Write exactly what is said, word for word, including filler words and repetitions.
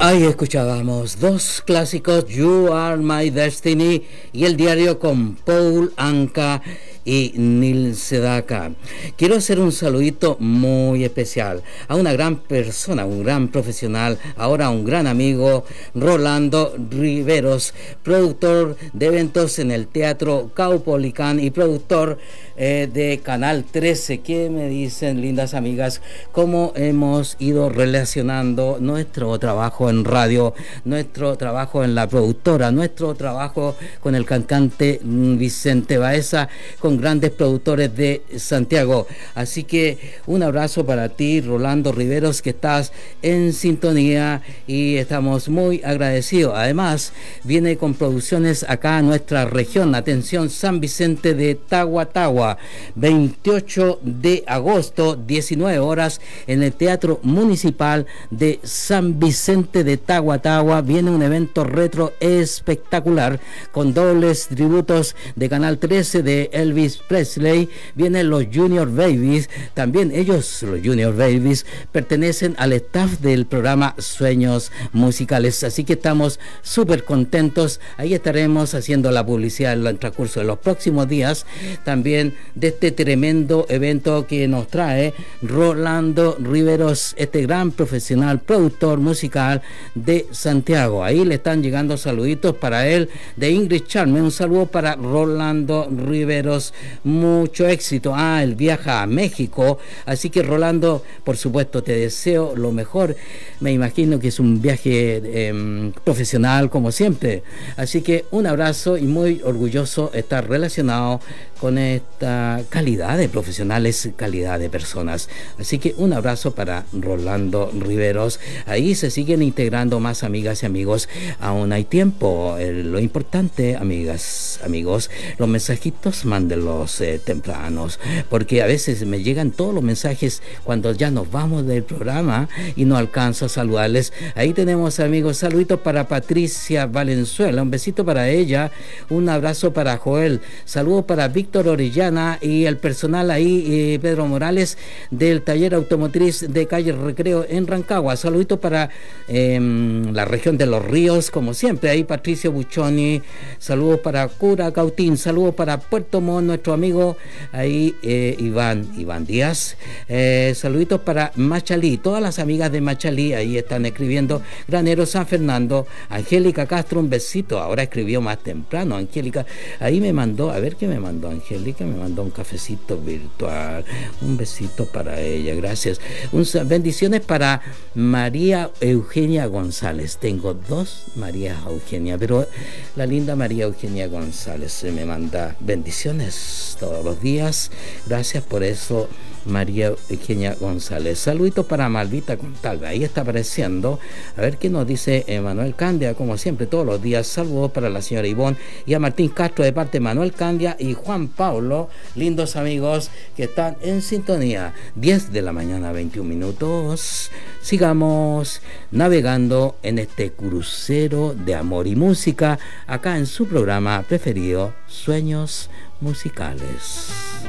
Ahí escuchábamos dos clásicos, You Are My Destiny y el diario con Paul Anka y Neil Sedaka. Quiero hacer un saludito muy especial a una gran persona, un gran profesional, ahora un gran amigo, Rolando Riveros, productor de eventos en el Teatro Caupolicán y productor eh, de Canal trece. ¿Qué me dicen, lindas amigas, cómo hemos ido relacionando nuestro trabajo en radio, nuestro trabajo en la productora, nuestro trabajo con el cantante Vicente Baeza, con grandes productores de Santiago? Así que un abrazo para ti, Rolando Riveros, que estás en sintonía y estamos muy agradecidos. Además, viene con producciones acá en nuestra región. Atención, San Vicente de Tahuatahua, veintiocho de agosto, diecinueve horas, en el Teatro Municipal de San Vicente de Tahuatahua. Viene un evento retro espectacular con dobles tributos de Canal trece de Elvis Presley. Vienen los Junior Babies, también ellos, los Junior Babies, pertenecen al staff del programa Sueños Musicales, así que estamos súper contentos. Ahí estaremos haciendo la publicidad en el transcurso de los próximos días, también de este tremendo evento que nos trae Rolando Riveros, este gran profesional productor musical de Santiago. Ahí le están llegando saluditos para él de Ingrid Charme, un saludo para Rolando Riveros, mucho éxito. Ah, él viaja a México, así que Rolando, por supuesto, te deseo lo mejor. Me imagino que es un viaje eh, profesional como siempre, así que un abrazo y muy orgulloso estar relacionado con esta calidad de profesionales, calidad de personas. Así que un abrazo para Rolando Riveros. Ahí se siguen integrando más amigas y amigos, aún hay tiempo. Eh, lo importante, amigas, amigos, los mensajitos mándenlos eh, tempranos, porque a veces me llegan todos los mensajes cuando ya nos vamos del programa y no alcanzo a saludarles. Ahí tenemos, amigos, saluditos para Patricia Valenzuela, un besito para ella, un abrazo para Joel, saludos para Víctor Orellana y el personal ahí, eh, Pedro Morales, del taller automotriz de calle Recreo en Rancagua. Saluditos para eh, la región de Los Ríos, como siempre, ahí Patricio Buchoni, saludos para Cura Cautín, saludos para Puerto Montt, nuestro amigo ahí eh, Iván, Iván Díaz, eh, saluditos para Machalí, todas las amigas de Machalí ahí están escribiendo. Granero San Fernando, Angélica Castro, un besito, ahora escribió más temprano Angélica, ahí me mandó, a ver qué me mandó Angélica, me mandó un cafecito virtual, un besito para ella, gracias. Un, bendiciones para María Eugenia González, tengo dos María Eugenia, pero la linda María Eugenia González se me manda bendiciones todos los días, gracias por eso, María Eugenia González. Saluditos para Malvita Contalva, ahí está apareciendo, a ver qué nos dice Manuel Candia, como siempre todos los días. Saludos para la señora Ivonne y a Martín Castro de parte de Manuel Candia y Juan Pablo, lindos amigos que están en sintonía. Diez de la mañana, veintiún minutos. Sigamos navegando en este crucero de amor y música acá en su programa preferido, Sueños Musicales.